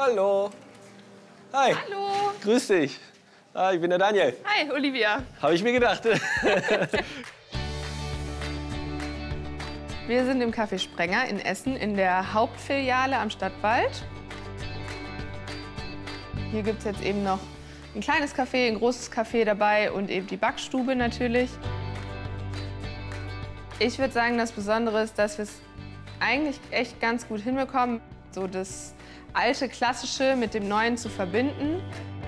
Hallo. Hi. Hallo. Grüß dich. Ich bin der Daniel. Hi, Olivia. Habe ich mir gedacht. Wir sind im Café Sprenger in Essen in der Hauptfiliale am Stadtwald. Hier gibt es jetzt eben noch ein kleines Café, ein großes Café dabei und eben die Backstube natürlich. Ich würde sagen, das Besondere ist, dass wir es eigentlich echt ganz gut hinbekommen, so das alte Klassische mit dem Neuen zu verbinden.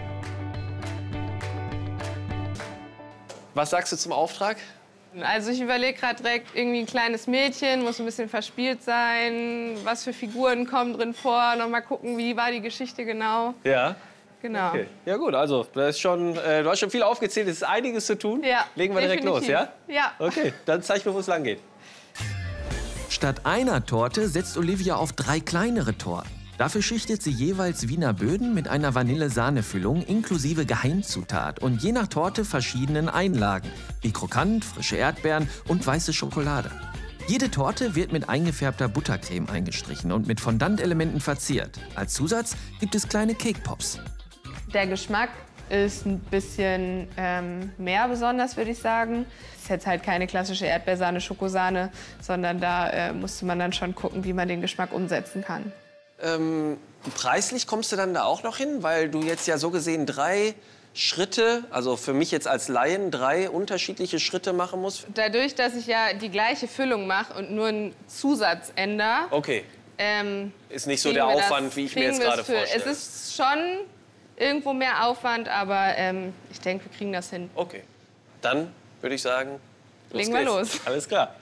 Was sagst du zum Auftrag? Also ich überlege gerade direkt irgendwie ein kleines Mädchen, muss ein bisschen verspielt sein, was für Figuren kommen drin vor, noch mal gucken, wie war die Geschichte genau. Ja. Genau. Okay. Ja gut, also das ist schon, du hast schon viel aufgezählt, es ist einiges zu tun. Ja, Legen wir direkt los, ja? Ja. Okay, dann zeig mir, wo es lang geht. Statt einer Torte setzt Olivia auf 3 kleinere Torten. Dafür schichtet sie jeweils Wiener Böden mit einer Vanille-Sahne-Füllung inklusive Geheimzutat und je nach Torte verschiedenen Einlagen, wie krokant, frische Erdbeeren und weiße Schokolade. Jede Torte wird mit eingefärbter Buttercreme eingestrichen und mit Fondantelementen verziert. Als Zusatz gibt es kleine Cake Pops. Der Geschmack ist ein bisschen mehr besonders, würde ich sagen. Es ist jetzt halt keine klassische Erdbeersahne, Schokosahne, sondern da musste man dann schon gucken, wie man den Geschmack umsetzen kann. Preislich kommst du dann da auch noch hin? Weil du jetzt ja so gesehen 3 Schritte, also für mich jetzt als Laien 3 unterschiedliche Schritte machen musst. Dadurch, dass ich ja die gleiche Füllung mache und nur einen Zusatz ändere, Okay. Ist nicht so der Aufwand, wie ich mir jetzt gerade vorstelle. Es ist schon irgendwo mehr Aufwand, aber ich denke, wir kriegen das hin. Okay. Dann würde ich sagen, legen wir los. Alles klar.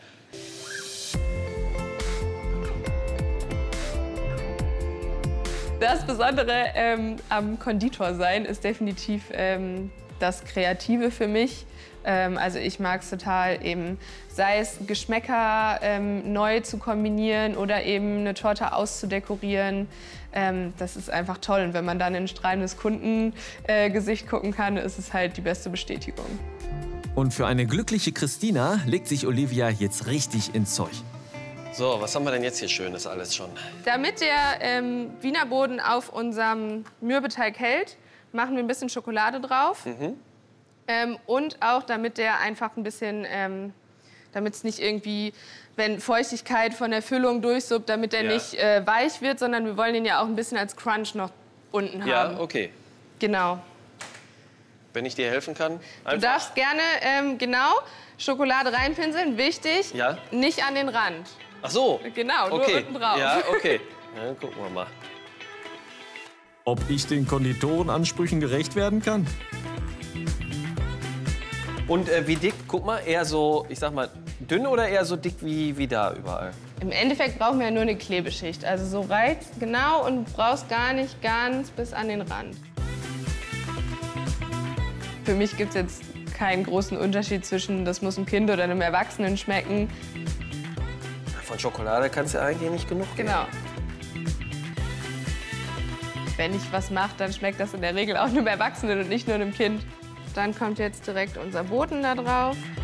Das Besondere am Konditorsein ist definitiv das Kreative für mich. Also ich mag es total, eben, sei es Geschmäcker neu zu kombinieren oder eben eine Torte auszudekorieren. Das ist einfach toll. Und wenn man dann in ein strahlendes Kundengesicht gucken kann, ist es halt die beste Bestätigung. Und für eine glückliche Christina legt sich Olivia jetzt richtig ins Zeug. So, was haben wir denn jetzt hier Schönes alles schon? Damit der Wiener Boden auf unserem Mürbeteig hält, machen wir ein bisschen Schokolade drauf. Und auch, damit der einfach ein bisschen, damit es nicht irgendwie, wenn Feuchtigkeit von der Füllung durchsuppt, damit der nicht weich wird, sondern wir wollen den ja auch ein bisschen als Crunch noch unten haben. Ja, okay. Genau. Wenn ich dir helfen kann? Einfach. Du darfst gerne, genau, Schokolade reinpinseln, wichtig, Ja? nicht an den Rand. Ach so. Genau, nur Okay. unten drauf. Ja, okay. Dann gucken wir mal. Ob ich den Konditorenansprüchen gerecht werden kann? Und wie dick? Guck mal, eher so, ich sag mal, dünn oder eher so dick wie da überall? Im Endeffekt brauchen wir ja nur eine Klebeschicht. Also so reizt genau und du brauchst gar nicht ganz bis an den Rand. Für mich gibt es jetzt keinen großen Unterschied zwischen, das muss einem Kind oder einem Erwachsenen schmecken. Von Schokolade kannst du eigentlich nicht genug geben. Genau. Wenn ich was mache, dann schmeckt das in der Regel auch einem Erwachsenen und nicht nur einem Kind. Dann kommt jetzt direkt unser Boden da drauf.